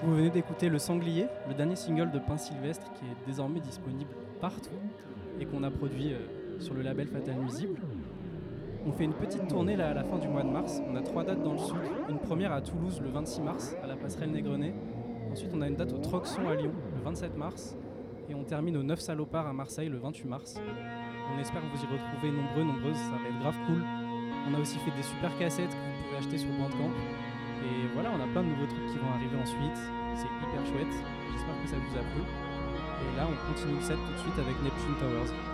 Vous venez d'écouter Le Sanglier, le dernier single de Pain Sylvestre qui est désormais disponible partout et qu'on a produit sur le label Fatal Nuisible. On fait une petite tournée là à la fin du mois de mars. On a 3 dates dans le sud. Une première à Toulouse le 26 mars à la passerelle Négrenet. Ensuite on a une date au Troxon à Lyon le 27 mars. Et on termine au 9 Salopards à Marseille le 28 mars. On espère que vous y retrouvez nombreuses, ça va être grave cool. On a aussi fait des super cassettes que vous pouvez acheter sur Bandcamp. Et voilà, on a plein de nouveaux trucs qui vont arriver ensuite. C'est hyper chouette. J'espère que ça vous a plu. Et là, on continue le set tout de suite avec Neptune Towers.